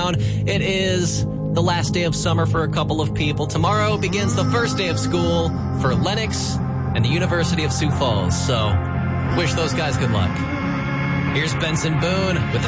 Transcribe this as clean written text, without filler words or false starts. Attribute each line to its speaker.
Speaker 1: town. It is the last day of summer for a couple of people. Tomorrow begins the first day of school for Lennox and the University of Sioux Falls. So wish those guys good luck. Here's Benson Boone with